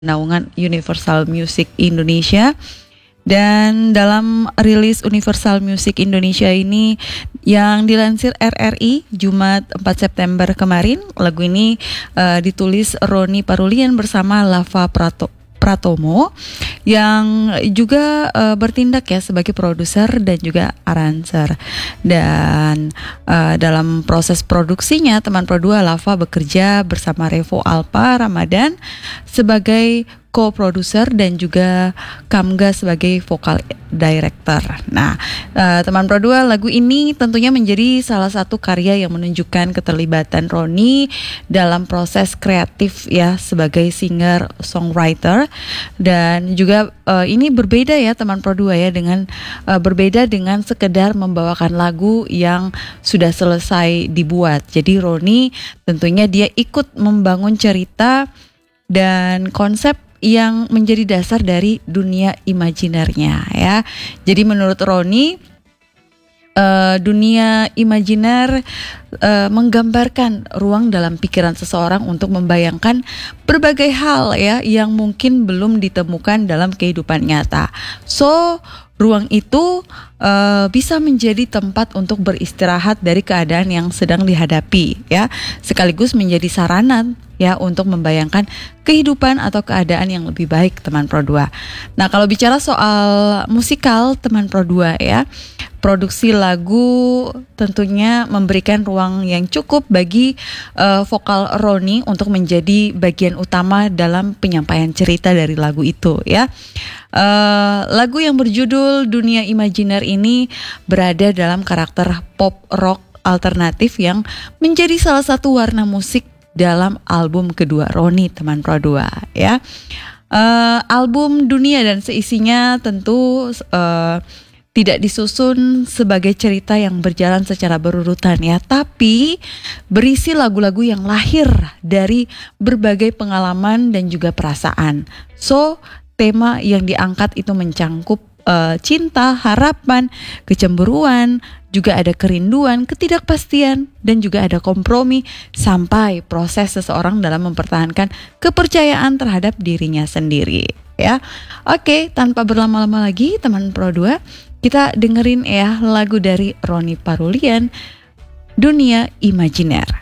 naungan Universal Music Indonesia. Dan dalam rilis Universal Music Indonesia ini yang dilansir RRI Jumat 4 September kemarin, lagu ini ditulis Roni Parulian bersama Lava Pratomo yang juga bertindak ya sebagai produser dan juga aranser. Dan dalam proses produksinya teman Pro 2 Lava bekerja bersama Revo Alpa Ramadan sebagai co-produser dan juga Kamga sebagai vokal director. Nah, teman Pro 2, lagu ini tentunya menjadi salah satu karya yang menunjukkan keterlibatan Roni dalam proses kreatif ya sebagai singer songwriter. Dan juga ini berbeda ya teman Pro 2 ya, dengan berbeda dengan sekedar membawakan lagu yang sudah selesai dibuat. Jadi Roni tentunya dia ikut membangun cerita dan konsep yang menjadi dasar dari dunia imajinernya ya. Jadi menurut Roni, dunia imajiner menggambarkan ruang dalam pikiran seseorang untuk membayangkan berbagai hal ya yang mungkin belum ditemukan dalam kehidupan nyata. So ruang itu bisa menjadi tempat untuk beristirahat dari keadaan yang sedang dihadapi ya, sekaligus menjadi sarana ya untuk membayangkan kehidupan atau keadaan yang lebih baik teman Pro 2. Nah, kalau bicara soal musikal teman Pro 2 ya, produksi lagu tentunya memberikan ruang yang cukup bagi vokal Roni untuk menjadi bagian utama dalam penyampaian cerita dari lagu itu ya. Lagu yang berjudul Dunia Imajiner ini berada dalam karakter pop rock alternatif yang menjadi salah satu warna musik dalam album kedua Roni teman Pro 2 ya. Album Dunia dan seisinya tentu tidak disusun sebagai cerita yang berjalan secara berurutan ya, tapi berisi lagu-lagu yang lahir dari berbagai pengalaman dan juga perasaan. So, tema yang diangkat itu mencangkup cinta, harapan, kecemburuan, juga ada kerinduan, ketidakpastian, dan juga ada kompromi sampai proses seseorang dalam mempertahankan kepercayaan terhadap dirinya sendiri ya. Oke, tanpa berlama-lama lagi teman Pro 2, kita dengerin ya lagu dari Roni Parulian, Dunia Imajiner.